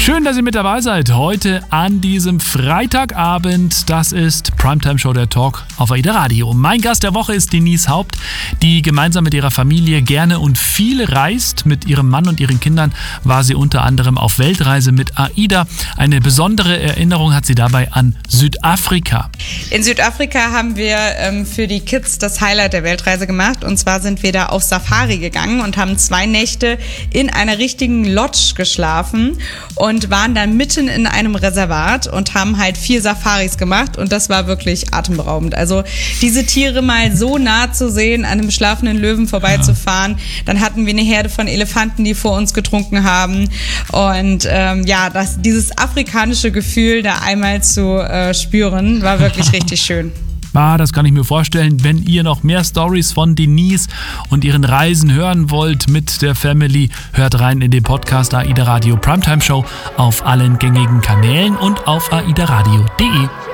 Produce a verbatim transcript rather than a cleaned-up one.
Schön, dass ihr mit dabei seid. Heute an diesem Freitagabend. Das ist Primetime Show, der Talk auf AIDA Radio. Mein Gast der Woche ist Denise Haupt, die gemeinsam mit ihrer Familie gerne und viel reist. Mit ihrem Mann und ihren Kindern war sie unter anderem auf Weltreise mit AIDA. Eine besondere Erinnerung hat sie dabei an Südafrika. In Südafrika haben wir ähm, für die Kids das Highlight der Weltreise gemacht. Und zwar sind wir da auf Safari gegangen und haben zwei Nächte in einer richtigen Lodge geschlafen und waren dann mitten in einem Reservat und haben halt vier Safaris gemacht und das war wirklich atemberaubend. Also diese Tiere mal so nah zu sehen, an einem schlafenden Löwen vorbeizufahren. Dann hatten wir eine Herde von Elefanten, die vor uns getrunken haben und ähm, ja, das, dieses afrikanische Gefühl da einmal zu äh, spüren, war wirklich richtig schön. Ah, das kann ich mir vorstellen. Wenn ihr noch mehr Stories von Denise und ihren Reisen hören wollt mit der Family, hört rein in den Podcast AIDA Radio Primetime Show auf allen gängigen Kanälen und auf aidaradio punkt de.